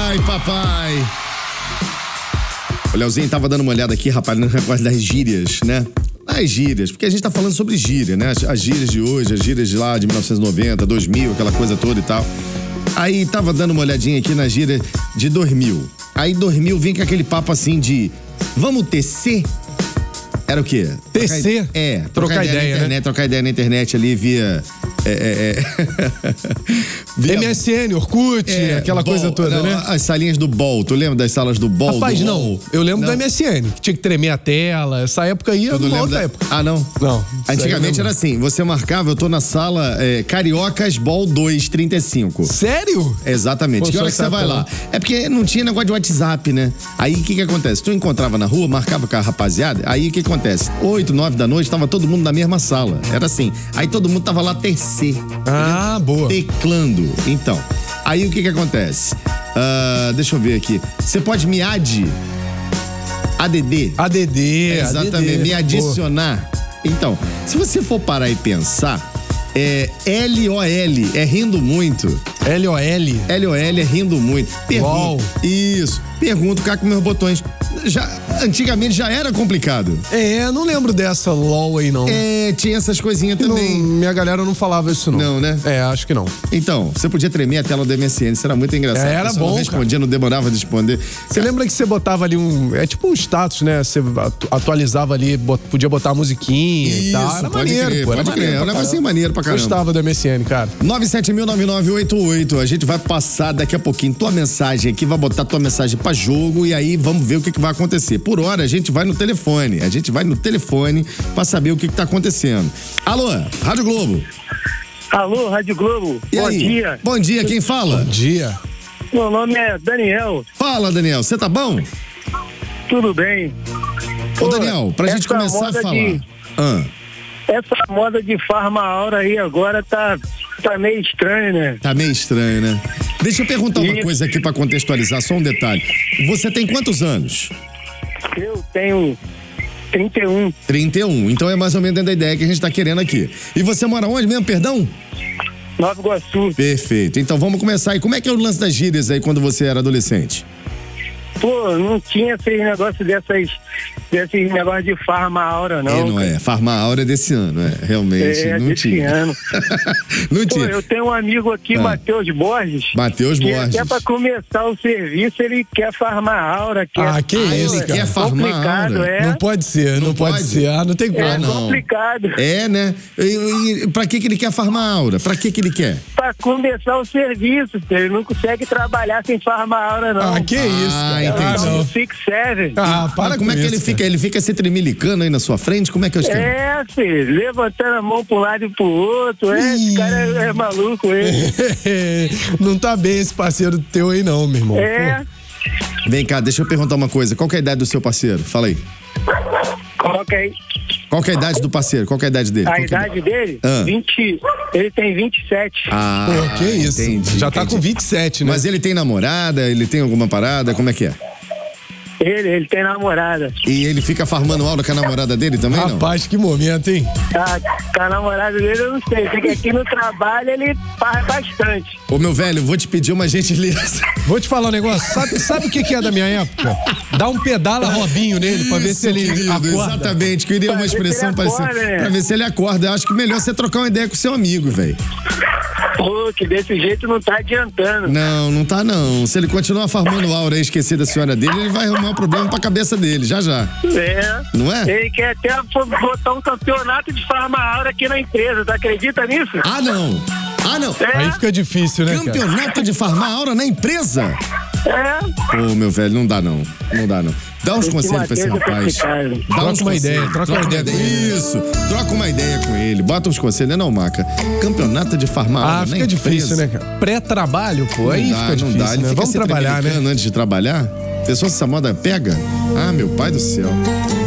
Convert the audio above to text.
Ai, papai. O Leozinho tava dando uma olhada aqui, rapaz, no negócio das gírias, né? As gírias, porque a gente tá falando sobre gíria, né? As gírias de hoje, as gírias de lá de 1990, 2000, aquela coisa toda e tal. Aí tava dando uma olhadinha aqui na gíria de 2000. Aí 2000 vinha com aquele papo assim de vamos tecer? Era o quê? Tecer? Trocar ideia na internet, né? Trocar ideia na internet ali via... via MSN, Orkut, aquela coisa toda, né? As salinhas do BOL, tu lembra das salas do BOL? Rapaz, não. Eu lembro do MSN, que tinha que tremer a tela. Essa época aí era uma outra época. Ah, não? Não. Antigamente era assim, você marcava, eu tô na sala Cariocas BOL 235. Sério? Exatamente. Pô, que hora que você vai lá? É porque não tinha negócio de WhatsApp, né? Aí o que acontece? Tu encontrava na rua, marcava com a rapaziada, aí o que acontece? 8, 9 da noite, tava todo mundo na mesma sala. Era assim. Aí todo mundo tava lá terceiro. Ah, boa. Teclando. Então, aí o que acontece? Deixa eu ver aqui. Você pode me ADD. Exatamente, me adicionar. Boa. Então, se você for parar e pensar, LOL é rindo muito. LOL é rindo muito. LOL. Isso. Pergunto cá com meus botões. Antigamente já era complicado. Não lembro dessa LOL aí, não. Tinha essas coisinhas também. Minha galera não falava isso, não. Não, né? Acho que não. Então, você podia tremer a tela do MSN, isso era muito engraçado. Era bom, não respondia, não demorava de responder. Você lembra que você botava ali tipo um status, né? Você atualizava ali, podia botar a musiquinha e tal. Era maneiro, pô. Pode crer, é um negocinho maneiro pra caramba. Gostava do MSN, cara. 970009988. A gente vai passar daqui a pouquinho tua mensagem aqui, vai botar tua mensagem pra jogo e aí vamos ver o que vai acontecer. Por hora, a gente vai no telefone. Pra saber o que tá acontecendo. Alô, Rádio Globo. Alô, Rádio Globo. Bom dia. Bom dia, quem fala? Bom dia. Meu nome é Daniel. Fala, Daniel, você tá bom? Tudo bem. Ô, Daniel, pra gente começar a falar. Essa moda de Farma Aura aí agora tá meio estranho, né? Tá meio estranho, né? Deixa eu perguntar uma coisa aqui pra contextualizar, só um detalhe. Você tem quantos anos? Eu tenho 31. 31, então é mais ou menos dentro da ideia que a gente tá querendo aqui. E você mora onde mesmo, perdão? Nova Iguaçu. Perfeito, então vamos começar aí. Como é que é o lance das gírias aí quando você era adolescente? Pô, não tinha esses negócios desses negócios de Farma Aura, não. Não é, Farma Aura é desse ano, realmente, não tinha. Ano. Não tinha. Pô, eu tenho um amigo aqui, Matheus Borges. Matheus Borges. Que até pra começar o serviço, ele quer Farma Aura. Que isso, ele quer Farma Aura. Não pode ser, não pode ser. Não tem como. É complicado. Né? E pra que ele quer Farma Aura? Pra que ele quer? Pra começar o serviço, ele não consegue trabalhar sem Farma Aura, não. Que isso, cara. Não fica sério. Para como é que ele fica? Ele fica se tremilicando aí na sua frente? Como é que eu estou? Filho, levantando a mão pro lado e pro outro. Esse cara é maluco, ele. Não tá bem esse parceiro teu aí não, meu irmão. Vem cá, deixa eu perguntar uma coisa. Qual que é a idade do seu parceiro? Fala aí. Coloca aí. Qual que é a idade do parceiro? Qual que é a idade dele? A idade dele? 20. Ele tem 27. Pô, que isso? Entendi, já tá com 27, né? Mas ele tem namorada? Ele tem alguma parada? Como é que é? Ele tem namorada. E ele fica farmando aula com a namorada dele também, não? Rapaz, que momento, hein? Com a namorada dele eu não sei. Fica aqui no trabalho, ele faz bastante. Ô, meu velho, vou te pedir uma gentileza. Vou te falar um negócio. Sabe o que é da minha época? Dá um pedala Robinho nele pra ver se ele acorda. Exatamente, queria uma expressão parecida. Pra ver se ele acorda. Eu acho que melhor você trocar uma ideia com seu amigo, velho. Pô, que desse jeito não tá adiantando. Não tá não. Se ele continuar farmando aura e esquecer da senhora dele, ele vai arrumar um problema pra cabeça dele, já. Não é? Ele quer até botar um campeonato de Farma Aura aqui na empresa, tu acredita nisso? Não. Aí fica difícil, né, Campeonato de farmar aura na empresa? Pô, meu velho, não dá não. Dá uns conselhos pra esse rapaz. Troca uma ideia. Isso, troca uma ideia com ele. Bota uns conselhos, não, Maca? Campeonato de farmar aura fica difícil, né, cara? Pré-trabalho, pô, aí fica difícil, né? Vamos trabalhar, né? Antes de trabalhar? Pessoal, se essa moda pega? Meu pai do céu.